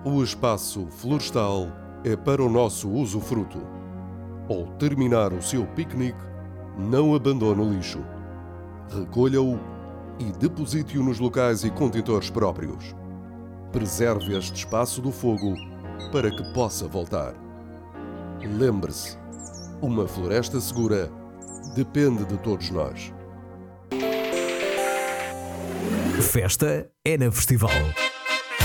O espaço florestal é para o nosso usufruto. Ao terminar o seu piquenique, não abandone o lixo. Recolha-o e deposite-o nos locais e contentores próprios. Preserve este espaço do fogo para que possa voltar. Lembre-se, uma floresta segura depende de todos nós. Festa é na Festival.